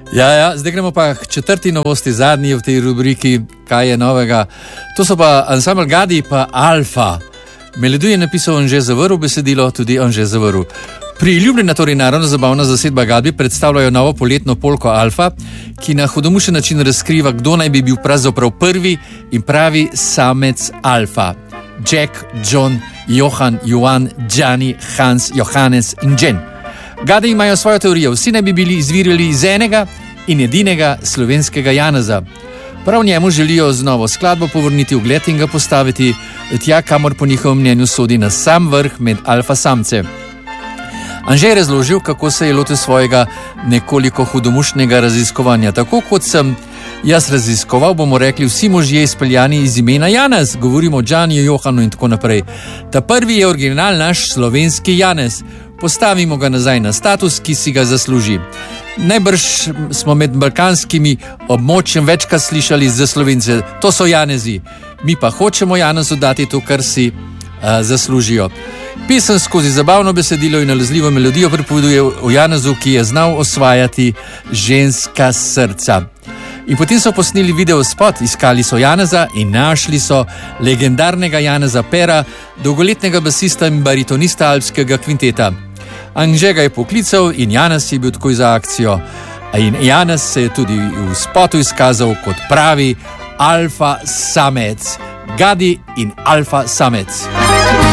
Ja, zdaj gremo pa k četrti novosti, zadnji v tej rubriki, kaj je novega. To so pa ansambl Gadi pa Alfa. Melodijo je napisal Anže Zavrl, besedilo tudi Anže Zavrl. Priljubljena, torej narodno-zabavna zasedba Gadi predstavljajo novo poletno polko Alfa, ki na hudomušen način razkriva, kdo naj bi bil pravzaprav prvi in pravi samec Alfa. Jack, John, Johan, Joan, Gianni, Hans, Johannes in Jen. Gadi imajo svojo teorijo, vsi naj bi bili izvirali iz enega in edinega slovenskega Janeza. Prav njemu želijo z novo skladbo povrniti ugled in ga postaviti tja, kamor po njihovem mnenju sodi na sam vrh med alfa samce. Anže je razložil, kako se je lotil svojega nekoliko hudomušnega raziskovanja. Tako kot sem jaz raziskoval, bomo rekli vsi možje izpeljani iz imena Janez. Govorimo o Gianniju, Johanu in tako naprej. Ta prvi je original naš slovenski Janez. Postavimo ga nazaj na status, ki si ga zasluži. Najbrž smo med balkanskimi območjem večkrat slišali za Slovence, to so Janezi. Mi pa hočemo Janezu dati to, kar si zaslužijo. Pesem skozi zabavno besedilo in nalezljivo melodijo pripoveduje o Janezu, ki je znal osvajati ženska srca. In potem so posneli video spot, iskali so Janeza in našli so legendarnega Janeza Pera, dolgoletnega basista in baritonista alpskega kvinteta. Anže ga je poklical in Janez je bil takoj za akcijo. In Janez se je tudi v spotu izkazal kot pravi alfa samec. Gadi in alfa samec.